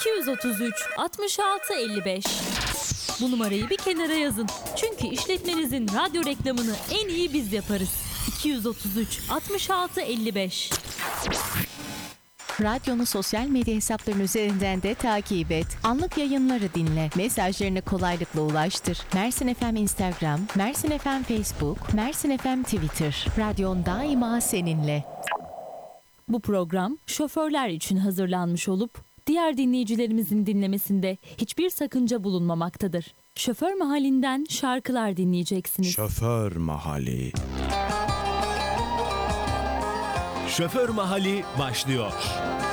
233 66 55. Bu numarayı bir kenara yazın. Çünkü işletmenizin radyo reklamını en iyi biz yaparız. 233 66 55. Radyonu sosyal medya hesaplarının üzerinden de takip et. Anlık yayınları dinle. Mesajlarını kolaylıkla ulaştır. Mersin FM Instagram, Mersin FM Facebook, Mersin FM Twitter. Radyon daima seninle. Bu program şoförler için hazırlanmış olup diğer dinleyicilerimizin dinlemesinde hiçbir sakınca bulunmamaktadır. Şoför Mahallinden şarkılar dinleyeceksiniz. Şoför Mahalli. Şoför Mahalli başlıyor.